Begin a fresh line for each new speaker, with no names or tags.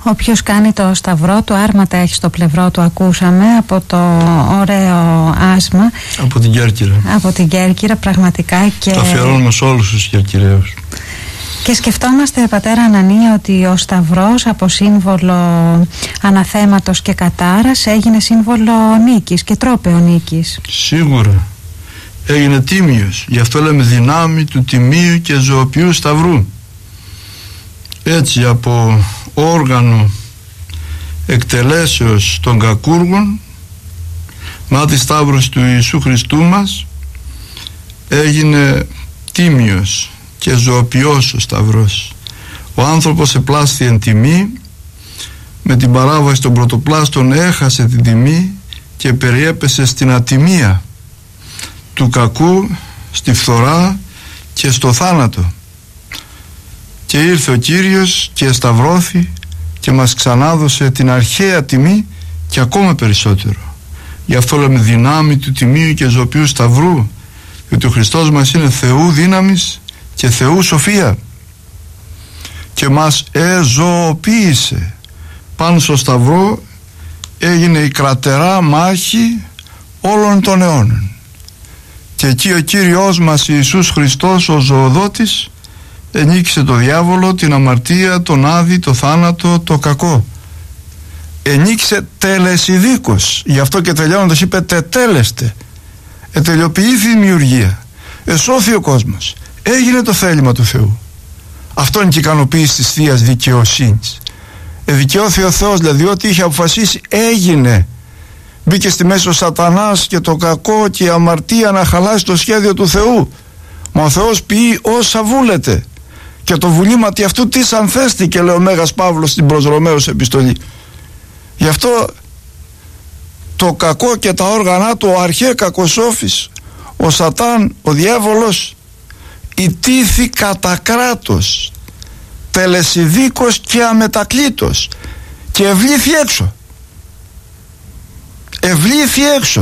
Όποιος κάνει το σταυρό του, άρματα έχει στο πλευρό του, ακούσαμε από το ωραίο άσμα.
Από την Κέρκυρα.
Από την Κέρκυρα, πραγματικά. Και
το αφιερώνουμε σε όλους τους Κερκυραίους.
Και σκεφτόμαστε, πατέρα Ανανία, ότι ο σταυρός από σύμβολο αναθέματος και κατάρας έγινε σύμβολο νίκης και τρόπαιο νίκης.
Σίγουρα. Έγινε τίμιος. Γι' αυτό λέμε δυνάμει του τιμίου και ζωοποιού σταυρού. Έτσι, από όργανο εκτελέσεως των κακούργων, μάτι σταύρος του Ιησού Χριστού μας, έγινε τίμιος και ζωοποιός ο σταυρός. Ο άνθρωπος επλάσθη εν τιμή, με την παράβαση των πρωτοπλάστων έχασε την τιμή και περιέπεσε στην ατιμία του κακού, στη φθορά και στο θάνατο. Και ήρθε ο Κύριος και σταυρώθη και μας ξανάδωσε την αρχαία τιμή και ακόμα περισσότερο. Γι' αυτό λέμε δυνάμει του τιμίου και ζωοποιού σταυρού, διότι ο Χριστός μας είναι Θεού δύναμης και Θεού σοφία και μας εζωοποίησε. Πάνω στο σταυρό έγινε η κρατερά μάχη όλων των αιώνων, και εκεί ο Κύριος μας Ιησούς Χριστός, ο ζωοδότης, ενίκησε το διάβολο, την αμαρτία, τον άδη, το θάνατο, το κακό. Ενίκησε τελεσιδίκως. Γι' αυτό και τελειώνοντας είπε τετέλεστε. Ετελειοποιήθη η δημιουργία. Εσώθη ο κόσμος. Έγινε το θέλημα του Θεού. Αυτό είναι και η ικανοποίηση της Θείας δικαιοσύνης. Εδικαιώθη ο Θεός, δηλαδή ό,τι είχε αποφασίσει έγινε. Μπήκε στη μέση ο σατανάς και το κακό και η αμαρτία να χαλάσει το σχέδιο του Θεού. Μα ο Θεός ποιεί όσα βούλεται, και το βουλήματι αυτού τι ανθέστηκε, λέει ο Μέγας Παύλος στην προς Ρωμαίους επιστολή. Γι' αυτό το κακό και τα όργανα του, ο αρχαί κακοσόφης, ο Σατάν, ο διάβολος, ιτήθη κατά κράτος, τελεσιδίκος και αμετακλήτως, και ευλήθη έξω. Ευλήθη έξω.